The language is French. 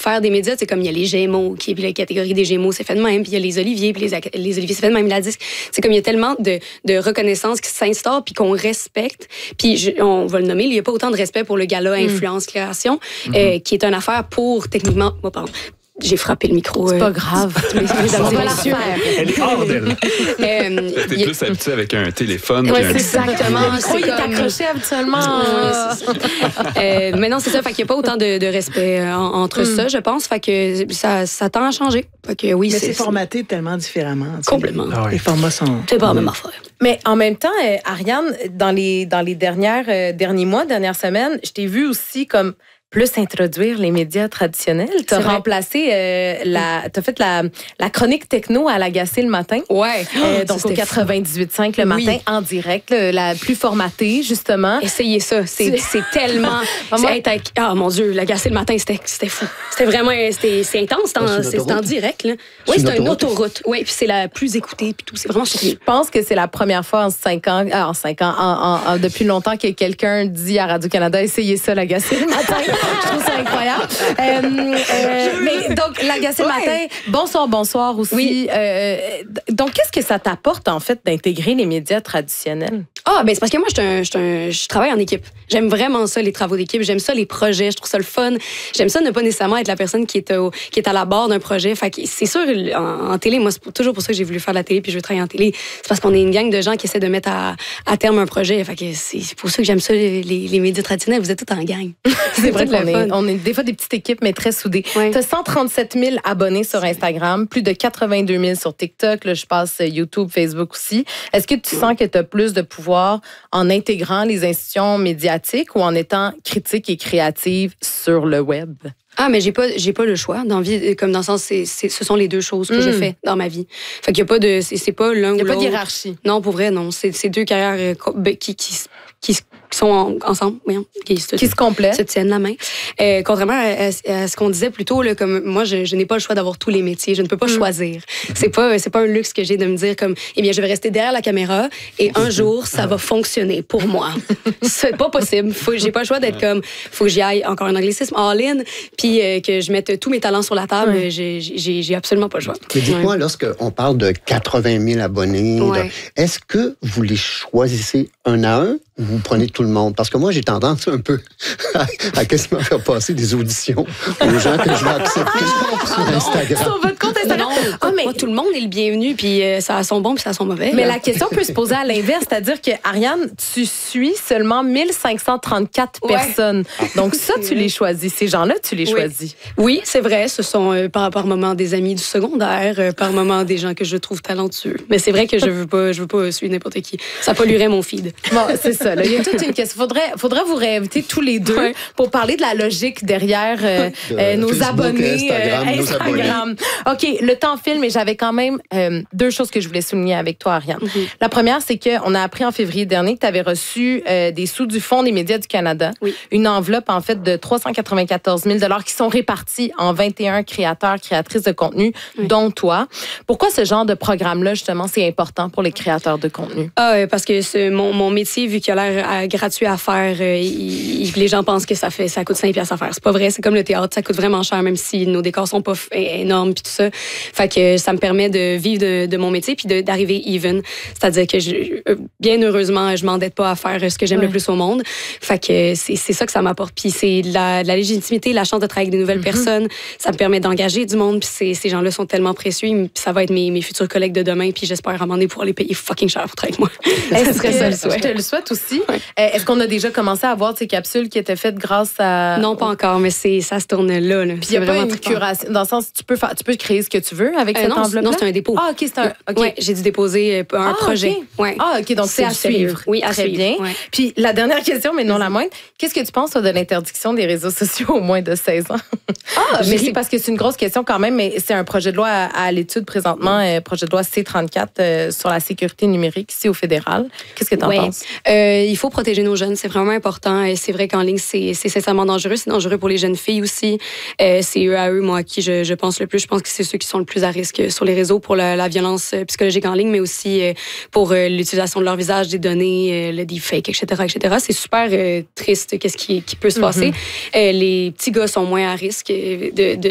faire des médias, c'est comme il y a les Gémeaux, puis la catégorie des Gémeaux, c'est fait de même, puis il y a les Oliviers, puis les Oliviers, c'est fait de même, la disque. C'est comme il y a tellement de reconnaissance qui s'instaure, puis qu'on respecte. Puis on va le nommer, il n'y a pas autant de respect pour le gala Influence Création, qui est une affaire pour, techniquement... Oh, pardon. J'ai frappé le micro. C'est pas grave. Mesdames et messieurs. Elle est hors d'elle. T'es plus habitué avec un téléphone. Oui, exactement. Le micro, il est accroché habituellement. Mais non, c'est ça. Fait qu'il n'y a pas autant de respect entre ça, je pense. Fait que ça tend à changer. Fait que oui, mais c'est formaté tellement différemment. Complètement. Les formats sont... C'est pas la même affaire. Mais en même temps, Ariane, dans les derniers mois, dernières semaines, je t'ai vu aussi comme plus introduire les médias traditionnels. Tu as remplacé, t'as fait la chronique techno à l'Agacé le matin. Ouais. Donc au 98.5 le matin, en direct, la plus formatée, justement. Essayez ça. C'est tellement... Oh mon Dieu, l'Agacé le matin, c'était fou. C'était vraiment... C'est intense. C'est en direct. Là. Oui, c'est une autoroute. Oui, puis c'est la plus écoutée. Puis tout. C'est vraiment super. Je pense que c'est la première fois en 5 ans, depuis longtemps que quelqu'un dit à Radio-Canada, essayez ça, l'Agacé le matin. Je trouve ça incroyable. Mais donc, l'Agacé le matin, bonsoir aussi. Oui. Donc, qu'est-ce que ça t'apporte, en fait, d'intégrer les médias traditionnels? Ben c'est parce que moi, je travaille en équipe. J'aime vraiment ça, les travaux d'équipe. J'aime ça, les projets. Je trouve ça le fun. J'aime ça ne pas nécessairement être la personne qui est à la barre d'un projet. Fait que c'est sûr, en télé, moi, c'est toujours pour ça que j'ai voulu faire de la télé puis je veux travailler en télé. C'est parce qu'on est une gang de gens qui essaient de mettre à terme un projet. Fait que c'est pour ça que j'aime ça, les médias traditionnels. Vous êtes tous en gang. C'est vrai qu'on est des fois des petites équipes, mais très soudées. Ouais. Tu as 137 000 abonnés sur Instagram, plus de 82 000 sur TikTok. Là, je passe YouTube, Facebook aussi. Est-ce que tu sens que tu as plus de pouvoir en intégrant les institutions médiatiques ou en étant critique et créative sur le web? Mais j'ai pas le choix dans vie, comme dans le sens ce sont les deux choses que je fais dans ma vie. Fait qu'il y a pas de c'est pas l'un ou l'autre. Il y a pas de hiérarchie. Non, pour vrai non, c'est deux carrières qui sont ensemble, qui se complètent, se tiennent la main. Contrairement à ce qu'on disait plus tôt, là, comme moi, je n'ai pas le choix d'avoir tous les métiers. Je ne peux pas choisir. C'est pas un luxe que j'ai de me dire comme, je vais rester derrière la caméra et un jour, ça va fonctionner pour moi. C'est pas possible. J'ai pas le choix d'être comme, faut que j'y aille, encore un anglicisme, all-in, puis que je mette tous mes talents sur la table. J'ai absolument pas le choix. Mais dites-moi, lorsqu'on parle de 80 000 abonnés, est-ce que vous les choisissez un à un ou vous prenez tout le monde? Parce que moi, j'ai tendance un peu à quasiment faire passer des auditions aux gens que je vais accepter sur Instagram. Sur votre compte Instagram? Mais tout le monde est le bienvenu, puis ça a son bon, puis ça a son mauvais. Mais la question peut se poser à l'inverse, c'est-à-dire que, Ariane, tu suis seulement 1534 personnes. Donc ça, tu les choisis. Ces gens-là, tu les choisis. Oui, c'est vrai. Ce sont par moments des amis du secondaire, par moments des gens que je trouve talentueux. Mais c'est vrai que je veux pas suivre n'importe qui. Ça polluerait mon feed. Bon, c'est ça. Là. Il y a toute une question. Faudrait vous réinviter tous les deux pour parler de la logique derrière nos Facebook, abonnés. Instagram. OK, le temps file, mais j'avais quand même deux choses que je voulais souligner avec toi, Ariane. La première, c'est qu'on a appris en février dernier que tu avais reçu des sous du Fonds des médias du Canada. Oui. Une enveloppe, en fait, de 394 000 $ qui sont répartis en 21 créateurs, créatrices de contenu, dont toi. Pourquoi ce genre de programme-là, justement, c'est important pour les créateurs de contenu? Parce que mon métier, vu qu'il a l'air gratuit à faire, les gens pensent que ça coûte 5$ à faire. C'est pas vrai, c'est comme le théâtre, ça coûte vraiment cher, même si nos décors sont pas énormes puis tout ça. Fait que ça me permet de vivre de mon métier puis d'arriver even. C'est-à-dire que bien heureusement, je m'endette pas à faire ce que j'aime le plus au monde. Fait que c'est ça que ça m'apporte. Puis c'est la légitimité, la chance de travailler avec des nouvelles personnes. Ça me permet d'engager du monde. Puis ces gens-là sont tellement précieux. Puis ça va être mes futurs collègues de demain. Puis j'espère à un moment donné pouvoir les payer fucking cher pour travailler avec moi. Ça serait ça le souhait. Je te le souhaite aussi. Ouais. Est-ce qu'on a déjà commencé à voir ces capsules qui étaient faites grâce à... Non, pas encore, mais ça se tourne là. Puis il n'y a pas une curation. Dans le sens, tu peux créer ce que tu veux avec cette enveloppe-là? Non, c'est un dépôt. OK, c'est un... OK. Ouais, j'ai dû déposer un projet. Okay. Ouais. OK, donc c'est à suivre. Oui, à Très suivre. bien. Ouais. Puis la dernière question, mais non la moindre, qu'est-ce que tu penses, toi, de l'interdiction des réseaux sociaux aux moins de 16 ans? Mais c'est parce que c'est une grosse question quand même, mais c'est un projet de loi à l'étude présentement, projet de loi C-34 sur la sécurité numérique ici au fédéral. Qu'est-ce que tu en penses? Il faut protéger nos jeunes, c'est vraiment important. C'est vrai qu'en ligne, c'est sincèrement dangereux. C'est dangereux pour les jeunes filles aussi. C'est eux à eux, moi, à qui je pense le plus. Je pense que c'est ceux qui sont le plus à risque sur les réseaux pour la violence psychologique en ligne, mais aussi pour l'utilisation de leur visage, des données, le deepfake, etc., etc. C'est super triste qu'est-ce qui peut se passer. Les petits gars sont moins à risque